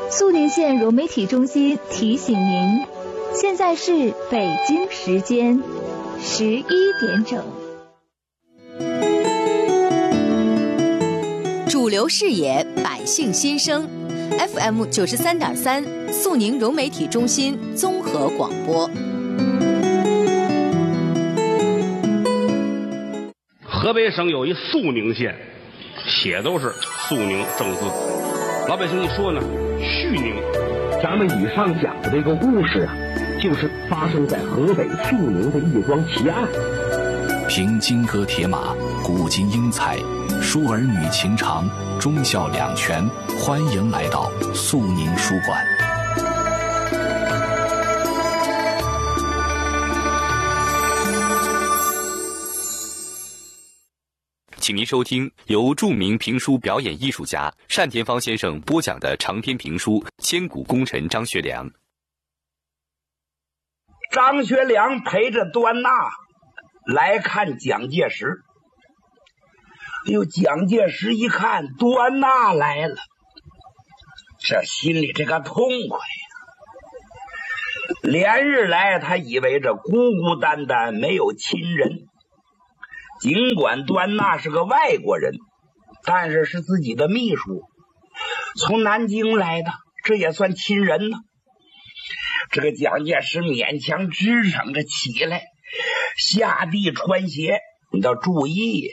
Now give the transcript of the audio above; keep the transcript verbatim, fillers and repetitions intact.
肃宁县融媒体中心提醒您，现在是北京时间十一点整。 主流视野，百姓心声 ，F M 九十三点三，肃宁融媒体中心综合广播。 河北省有一肃宁县，写都是肃宁正字，老百姓一说呢，绪宁。 咱们以上讲的这个故事啊，就是发生在河北肃宁的一桩奇案。 凭金戈铁马，古今英才，书儿女情长，忠孝两全。欢迎来到肃宁书馆。 请您收听由著名评书表演艺术家单田芳先生播讲的长篇评书《千古功臣张学良》。 张学良陪着端纳来看蒋介石。哎呦，蒋介石一看端纳来了，这心里这个痛快呀！连日来他以为这孤孤单单没有亲人，尽管端纳是个外国人，但是是自己的秘书，从南京来的，这也算亲人呢。这个蒋介石勉强支撑着起来，下地穿鞋。你要注意，